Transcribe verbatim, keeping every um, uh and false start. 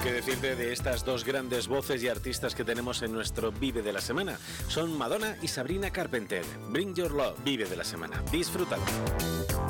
¿Qué decirte de estas dos grandes voces y artistas que tenemos en nuestro Vive de la Semana? Son Madonna y Sabrina Carpenter. Bring Your Love, Vive de la Semana. Disfrútalo.